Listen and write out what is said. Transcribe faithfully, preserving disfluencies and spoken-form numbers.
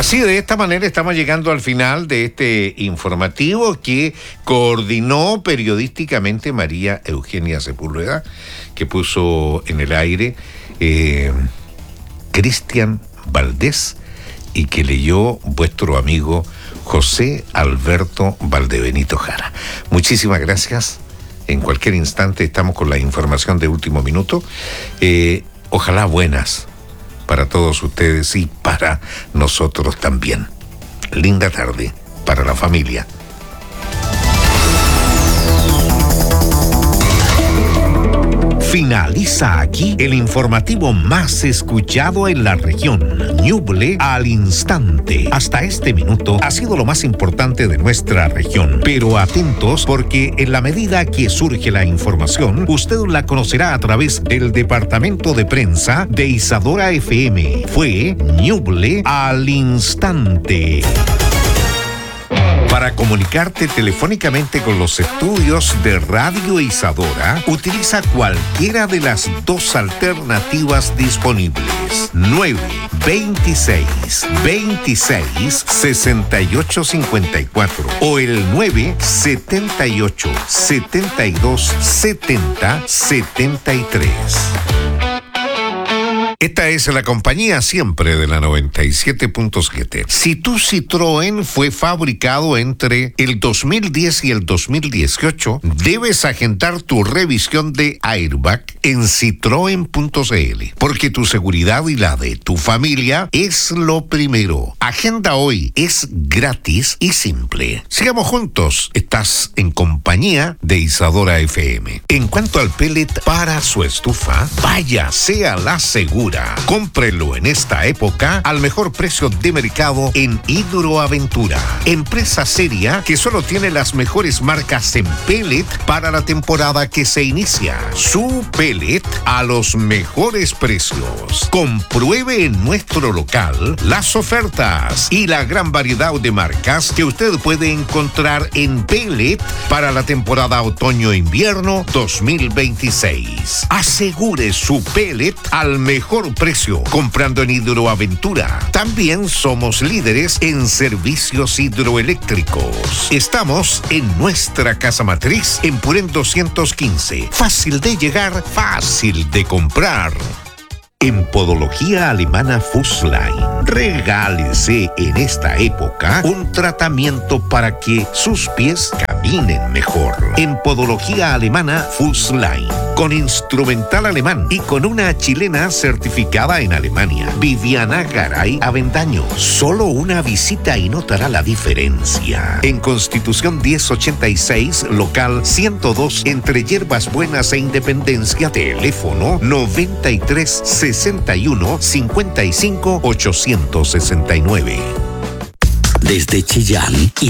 Así, de esta manera estamos llegando al final de este informativo que coordinó periodísticamente María Eugenia Sepúlveda, que puso en el aire eh, Cristian Valdés y que leyó vuestro amigo José Alberto Valdebenito Jara. Muchísimas gracias. En cualquier instante estamos con la información de último minuto. Eh, ojalá buenas para todos ustedes y para nosotros también. Linda tarde para la familia. Finaliza aquí el informativo más escuchado en la región. Ñuble al instante. Hasta este minuto ha sido lo más importante de nuestra región. Pero atentos, porque en la medida que surge la información, usted la conocerá a través del departamento de prensa de Isadora F M. Fue Ñuble al instante. Para comunicarte telefónicamente con los estudios de Radio Isadora, utiliza cualquiera de las dos alternativas disponibles. nueve veintiséis veintiséis sesenta y ocho cincuenta y cuatro o el nueve setenta y ocho setenta y dos setenta setenta y tres. Esta es la compañía siempre de la noventa y siete punto siete. Si tu Citroën fue fabricado entre el dos mil diez y el dos mil dieciocho, debes agendar tu revisión de airbag en citroen punto c l, porque tu seguridad y la de tu familia es lo primero. Agenda hoy, es gratis y simple. Sigamos juntos, estás en compañía de Isadora F M. En cuanto al pellet para su estufa, vaya, sea la segura. Cómprelo en esta época al mejor precio de mercado en Hidroaventura, empresa seria que solo tiene las mejores marcas en pellet para la temporada que se inicia. Su pellet a los mejores precios. Compruebe en nuestro local las ofertas y la gran variedad de marcas que usted puede encontrar en pellet para la temporada otoño-invierno dos mil veintiséis. Asegure su pellet al mejor precio comprando en Hidroaventura. También somos líderes en servicios hidroeléctricos. Estamos en nuestra casa matriz en Purén doscientos quince. Fácil de llegar, fácil de comprar. En Podología Alemana Fußlein, regálese en esta época un tratamiento para que sus pies caminen mejor. En Podología Alemana Fußlein, con instrumental alemán y con una chilena certificada en Alemania, Viviana Garay Avendaño. Solo una visita y notará la diferencia. En Constitución diez ochenta y seis, local ciento dos, entre Hierbas Buenas e Independencia, teléfono noventa y tres sesenta y uno cincuenta y cinco ochocientos sesenta y nueve. Desde Chillán y